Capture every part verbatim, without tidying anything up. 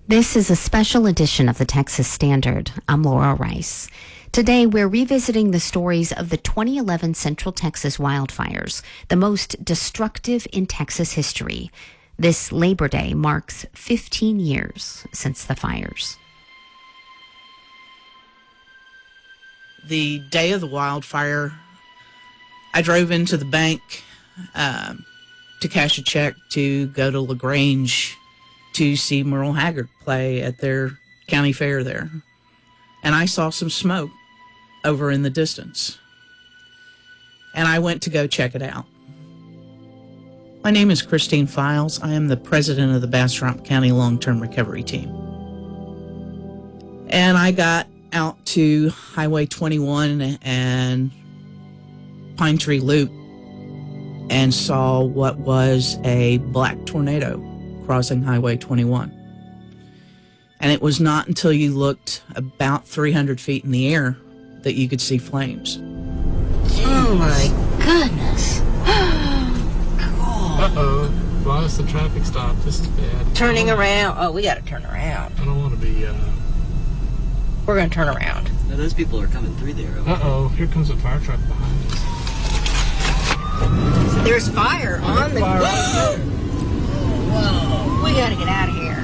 This is a special edition of the Texas Standard. I'm Laura Rice. Today, we're revisiting the stories of the twenty eleven Central Texas wildfires, the most destructive in Texas history. This Labor Day marks fifteen years since the fires. The day of the wildfire, I drove into the bank uh, to cash a check to go to LaGrange to see Merle Haggard play at their county fair there. And I saw some smoke over in the distance. And I went to go check it out. My name is Christine Files. I am the president of the Bastrop County Long-Term Recovery Team. And I got out to Highway twenty-one and Pine Tree Loop and saw what was a black tornado crossing Highway twenty-one. And it was not until you looked about three hundred feet in the air that you could see flames. Oh my goodness. Uh-oh. Why is the traffic stop? This is bad. Turning around. Oh, we gotta turn around. I don't want to be, uh... We're gonna turn around. No, those people are coming through there. Uh-oh. Here comes a fire truck behind us. There's fire Oh, on the... fire right there. Whoa. We gotta get out of here.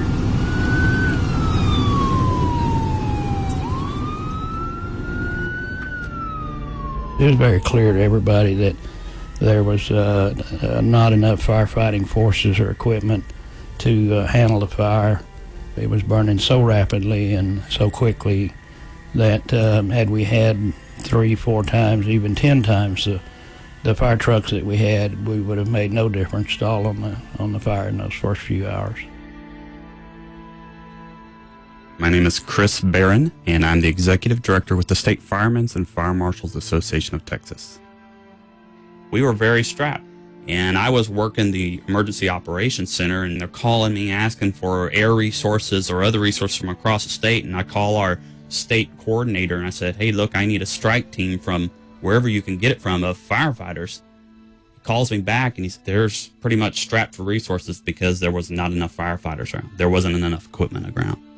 It was very clear to everybody that there was uh, uh, not enough firefighting forces or equipment to uh, handle the fire. It was burning so rapidly and so quickly that um, had we had three, four times, even ten times the, the fire trucks that we had, we would have made no difference at all on the, on the fire in those first few hours. My name is Chris Barron, and I'm the Executive Director with the State Firemen's and Fire Marshals Association of Texas. We were very strapped, and I was working the Emergency Operations Center, and they're calling me asking for air resources or other resources from across the state, and I call our state coordinator, and I said, hey, look, I need a strike team from wherever you can get it from of firefighters. He calls me back, and he said, there's pretty much strapped for resources because there was not enough firefighters around. There wasn't enough equipment around.